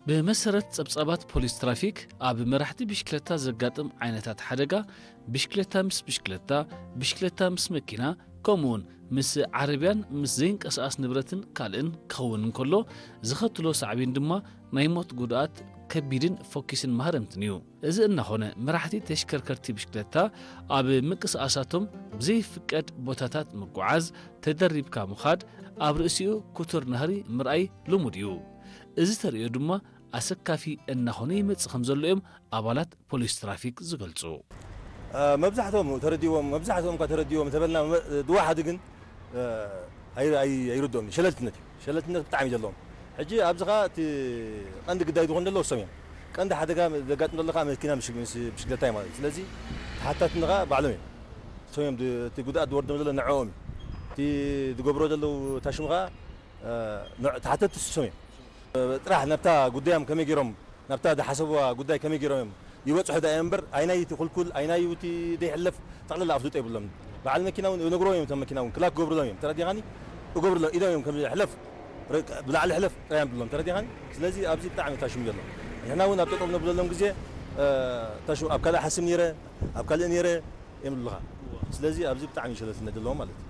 بمسرت صبصبات بوليس ترافيك اب مرحتي بشكلتا زقاطم عينتات حدقه بشكلتا مس مكينه كومون مس عربيان مس زينك اساس نبرتن كالن كون كله زختلو صعبين دما نايموت غودات كبيدن فوكسن مهرمتنيو اذا ان هونه مرحتي تشكركرتي بشكلتا اب مقساساتهم بزي فقد بوتاتات مقعاز تدريب كامخاد اب راسيو كوتر نهري مرأي لموديو እዚ ተሪዮ ድማ ኣሰካፊ እናኾነ ይመጽ ከም ዘለኦም ኣባላት ፖሊስ ትራፊክ ዝገልጹ መብዛሕቶም ተረዲዎም ተበልና ድዋሓድ ግን ኣይርዶም ሸለልትነት ብጣዕሚ ዘለዎም ሕጂ ኣብዝኻ እቲ ቀንዲ ግዳይ ዝኾን ዘሎ ወሰም እዮም ቀንዲ ሓደጋ ዘጋጥም ዘለካ መኪና ብሽክለታ እዩ ማለት ስለዚ ተሓታትነኻ ባዕሎም እዮም ሰዮም እቲ ጉድኣት ዝወርዶም ዘሎ ንዕኦም እቲ ዝገብሮ ዘለው ታሽምኻ ተሓተት ሰም እዮም ጥራሕ ነብታ ጉዳዮም ከመይ ገይሮም ነብታ ዝሓሰብዋ ጉዳይ ከመይ ገይሮም ይበፅሑ ዳ እምበር ኣይናይቲ ኩልኩል ኣይናይቲ ደይሕለፍ ጠቕላላ ኣፍልጦ ይብሎም በዓል መኪና እውን ነግሮም እዮም መኪና እውን ክላክ ገብርሎም እዮም ተረዲኻኒ እገብርሎም ኢዶም እዮም ከም ሕለፍ ብላዕሊ ሕለፍ ጥራዮም ብሎም ተረዲኻኒ ስለዚ ኣብዚ ብጣዕሚ ታሽሙ ዘሎ ንሕና እውን ኣብ ጠጠው ነብለሎም ግዜ ታሽሙ ኣብ ካልእ ሓስብ ነይረ ኣብ ካልእ ነይረ የምልኻ ስለዚ ኣብዚ ብጣዕሚ ሸለልትነት ዘለዎ ማለት እዩ